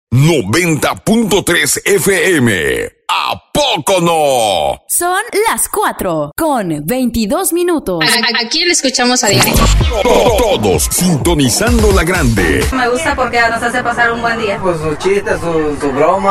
90.3 FM. ¿A poco no? Son las 4:22. ¿A quién le escuchamos a diario? Todos sintonizando la grande. Me gusta porque nos hace pasar un buen día. Pues sus chistes, su broma.